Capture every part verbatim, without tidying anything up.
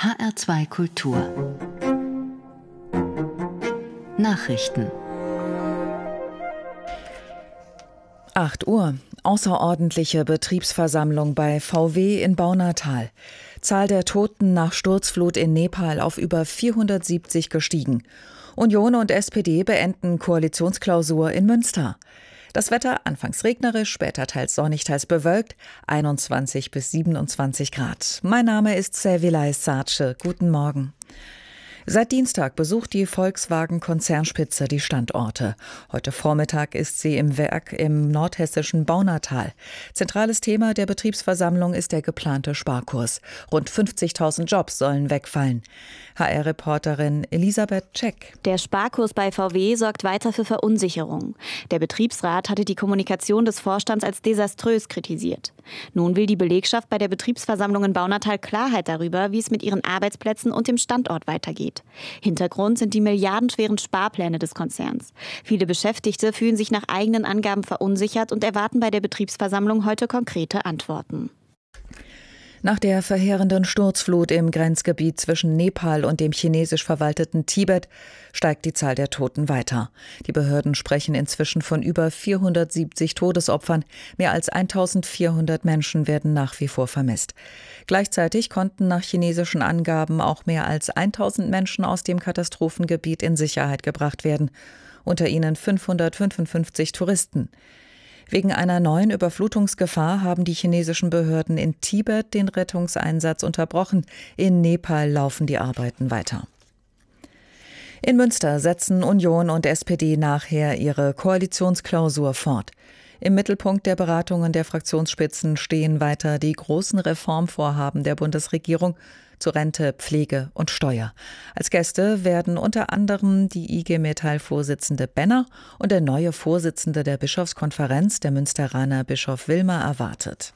H R zwei Kultur Nachrichten. acht Uhr. Außerordentliche Betriebsversammlung bei V W in Baunatal. Zahl der Toten nach Sturzflut in Nepal auf über vierhundertsiebzig gestiegen. Union und S P D beenden Koalitionsklausur in Münster. Das Wetter anfangs regnerisch, später teils sonnig, teils bewölkt, einundzwanzig bis siebenundzwanzig Grad. Mein Name ist Sevilay Sace. Guten Morgen. Seit Dienstag besucht die Volkswagen-Konzernspitze die Standorte. Heute Vormittag ist sie im Werk im nordhessischen Baunatal. Zentrales Thema der Betriebsversammlung ist der geplante Sparkurs. Rund fünfzigtausend Jobs sollen wegfallen. H R-Reporterin Elisabeth Czech. Der Sparkurs bei V W sorgt weiter für Verunsicherung. Der Betriebsrat hatte die Kommunikation des Vorstands als desaströs kritisiert. Nun will die Belegschaft bei der Betriebsversammlung in Baunatal Klarheit darüber, wie es mit ihren Arbeitsplätzen und dem Standort weitergeht. Hintergrund sind die milliardenschweren Sparpläne des Konzerns. Viele Beschäftigte fühlen sich nach eigenen Angaben verunsichert und erwarten bei der Betriebsversammlung heute konkrete Antworten. Nach der verheerenden Sturzflut im Grenzgebiet zwischen Nepal und dem chinesisch verwalteten Tibet steigt die Zahl der Toten weiter. Die Behörden sprechen inzwischen von über vierhundertsiebzig Todesopfern. Mehr als eintausendvierhundert Menschen werden nach wie vor vermisst. Gleichzeitig konnten nach chinesischen Angaben auch mehr als tausend Menschen aus dem Katastrophengebiet in Sicherheit gebracht werden. Unter ihnen fünfhundertfünfundfünfzig Touristen. Wegen einer neuen Überflutungsgefahr haben die chinesischen Behörden in Tibet den Rettungseinsatz unterbrochen. In Nepal laufen die Arbeiten weiter. In Münster setzen Union und S P D nachher ihre Koalitionsklausur fort. Im Mittelpunkt der Beratungen der Fraktionsspitzen stehen weiter die großen Reformvorhaben der Bundesregierung zu Rente, Pflege und Steuer. Als Gäste werden unter anderem die I G Metall-Vorsitzende Benner und der neue Vorsitzende der Bischofskonferenz, der Münsteraner Bischof Wilmer, erwartet.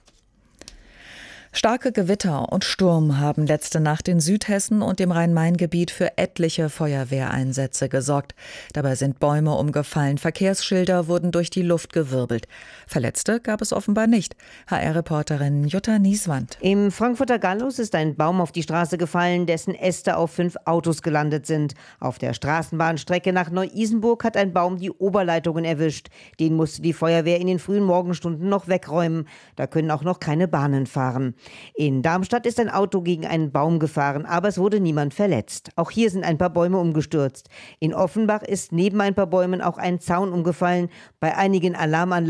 Starke Gewitter und Sturm haben letzte Nacht in Südhessen und dem Rhein-Main-Gebiet für etliche Feuerwehreinsätze gesorgt. Dabei sind Bäume umgefallen, Verkehrsschilder wurden durch die Luft gewirbelt. Verletzte gab es offenbar nicht. H R-Reporterin Jutta Nieswand. Im Frankfurter Gallus ist ein Baum auf die Straße gefallen, dessen Äste auf fünf Autos gelandet sind. Auf der Straßenbahnstrecke nach Neu-Isenburg hat ein Baum die Oberleitungen erwischt. Den musste die Feuerwehr in den frühen Morgenstunden noch wegräumen. Da können auch noch keine Bahnen fahren. In Darmstadt ist ein Auto gegen einen Baum gefahren, aber es wurde niemand verletzt. Auch hier sind ein paar Bäume umgestürzt. In Offenbach ist neben ein paar Bäumen auch ein Zaun umgefallen. Bei einigen Alarmanlagen